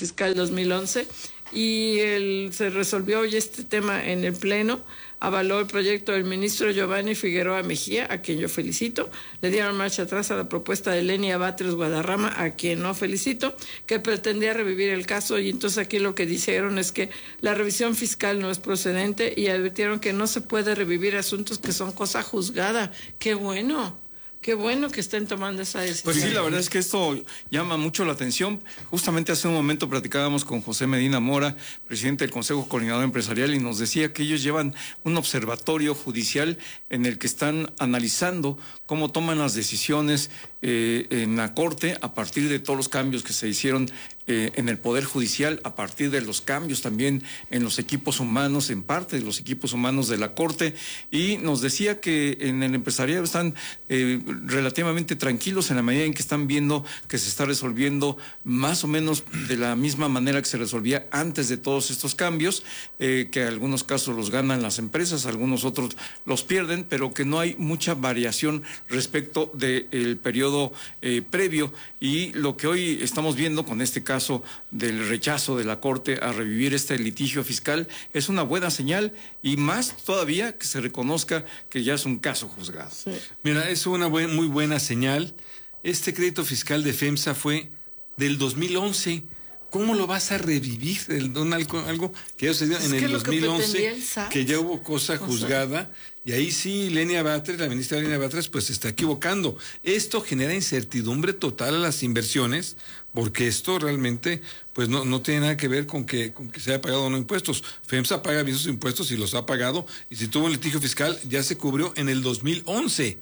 fiscal 2011 y se resolvió hoy este tema en el Pleno. Avaló el proyecto del ministro Giovanni Figueroa Mejía, a quien yo felicito. Le dieron marcha atrás a la propuesta de Lenia Batres Guadarrama, a quien no felicito, que pretendía revivir el caso, y entonces aquí lo que dijeron es que la revisión fiscal no es procedente y advirtieron que no se puede revivir asuntos que son cosa juzgada. ¡Qué bueno! Qué bueno que estén tomando esa decisión. Pues sí, la verdad es que esto llama mucho la atención. Justamente hace un momento platicábamos con José Medina Mora, presidente del Consejo Coordinador Empresarial, y nos decía que ellos llevan un observatorio judicial en el que están analizando cómo toman las decisiones en la Corte a partir de todos los cambios que se hicieron en el Poder Judicial, a partir de los cambios también en los equipos humanos, en parte de los equipos humanos de la Corte, y nos decía que en el empresariado están relativamente tranquilos en la medida en que están viendo que se está resolviendo más o menos de la misma manera que se resolvía antes de todos estos cambios, que algunos casos los ganan las empresas, algunos otros los pierden, pero que no hay mucha variación respecto del periodo previo, y lo que hoy estamos viendo con este caso del rechazo de la Corte a revivir este litigio fiscal es una buena señal, y más todavía que se reconozca que ya es un caso juzgado. Sí. Mira, es una muy buena señal. Este crédito fiscal de FEMSA fue del 2011. ¿Cómo lo vas a revivir? Algo que ya sucedió en el 2011, que ya hubo cosa juzgada, y ahí sí Lenia Batres, la ministra Lenia Batres, pues se está equivocando. Esto genera incertidumbre total a las inversiones, porque esto realmente pues no tiene nada que ver con que se haya pagado o no impuestos. FEMSA paga bien sus impuestos y los ha pagado, y si tuvo un litigio fiscal ya se cubrió en el 2011.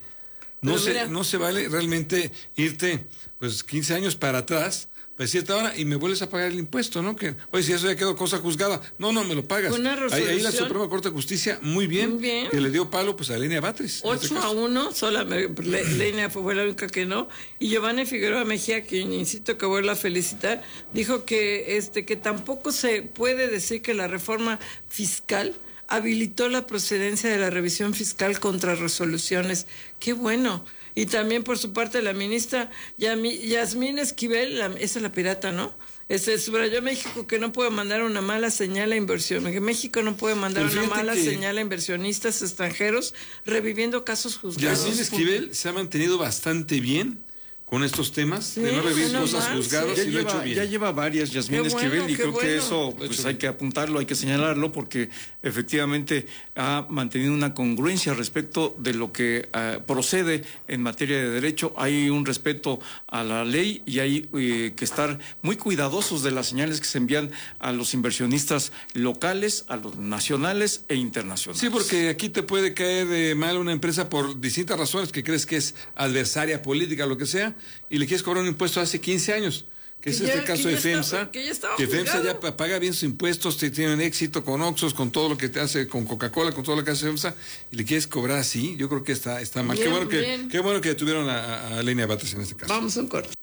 No se vale realmente irte pues 15 años para atrás, pues cierta hora, y me vuelves a pagar el impuesto, ¿no? Que, oye, si eso ya quedó cosa juzgada, no, me lo pagas. Ahí la Suprema Corte de Justicia, muy bien, que le dio palo pues a Lenia Batres. 8-1, solamente Lenia fue la única que no, y Giovanni Figueroa Mejía, quien insisto que vuelvo a felicitar, dijo que que tampoco se puede decir que la reforma fiscal habilitó la procedencia de la revisión fiscal contra resoluciones. ¡Qué bueno! Y también por su parte la ministra Yasmín Esquivel, esa es la pirata, ¿no? Subrayó México que no puede mandar una mala señal a inversión, que México no puede mandar una mala señal a inversionistas extranjeros reviviendo casos juzgados. Yasmín Esquivel se ha mantenido bastante bien con estos temas, de no revivir cosas juzgadas, y lo ha hecho bien. Ya lleva varias Yasmín Esquivel, y creo que eso pues hay que apuntarlo, hay que señalarlo, porque efectivamente ha mantenido una congruencia respecto de lo que procede en materia de derecho. Hay un respeto a la ley, y hay que estar muy cuidadosos de las señales que se envían a los inversionistas locales, a los nacionales e internacionales. Sí, porque aquí te puede caer mal una empresa por distintas razones, que crees que es adversaria política, lo que sea, y le quieres cobrar un impuesto hace 15 años, que es este caso de FEMSA, que FEMSA ya paga bien sus impuestos, tienen éxito con Oxxos, con todo lo que te hace, con Coca-Cola, con todo lo que hace FEMSA, y le quieres cobrar así. Yo creo que está mal. Qué bueno que detuvieron a Lenia Batres en este caso. Vamos a un corte.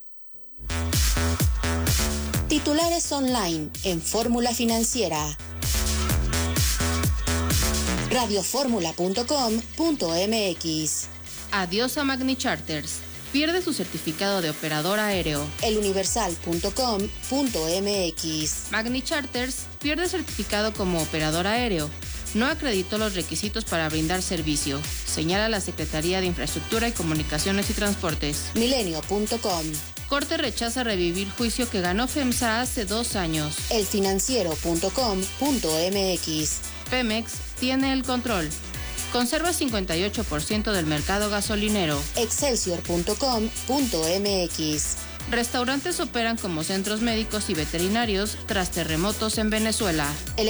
Titulares online en Fórmula Financiera. radioformula.com.mx. Adiós a Magni Charters. Pierde su certificado de operador aéreo. eluniversal.com.mx. Magni Charters pierde certificado como operador aéreo. No acreditó los requisitos para brindar servicio, señala la Secretaría de Infraestructura y Comunicaciones y Transportes. Milenio.com. Corte rechaza revivir juicio que ganó FEMSA hace 2 años. elfinanciero.com.mx. Pemex tiene el control. Conserva 58% del mercado gasolinero. Excelsior.com.mx. Restaurantes operan como centros médicos y veterinarios tras terremotos en Venezuela.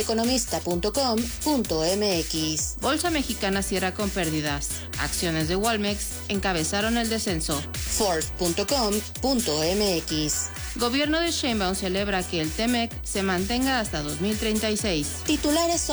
Eleconomista.com.mx. Bolsa Mexicana cierra con pérdidas. Acciones de Walmex encabezaron el descenso. Forbes.com.mx. Gobierno de Sheinbaum celebra que el TEMEC se mantenga hasta 2036. Titulares